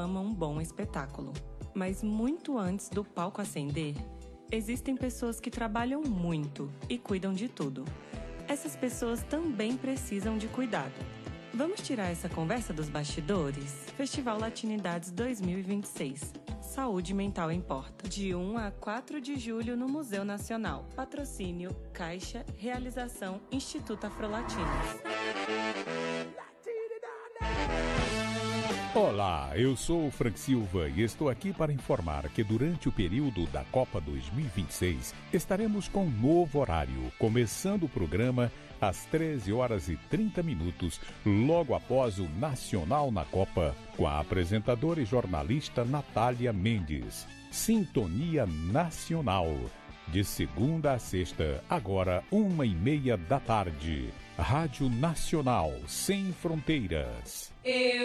ama um bom espetáculo. Mas muito antes do palco acender, existem pessoas que trabalham muito e cuidam de tudo. Essas pessoas também precisam de cuidado. Vamos tirar essa conversa dos bastidores? Festival Latinidades 2026. Saúde mental importa. De 1 a 4 de julho no Museu Nacional. Patrocínio Caixa, realização Instituto Afrolatinos. Olá, eu sou o Frank Silva e estou aqui para informar que durante o período da Copa 2026 estaremos com um novo horário, começando o programa às 13h30, logo após o Nacional na Copa, com a apresentadora e jornalista Natália Mendes. Sintonia Nacional, de segunda a sexta, agora 13h30. Rádio Nacional, sem fronteiras.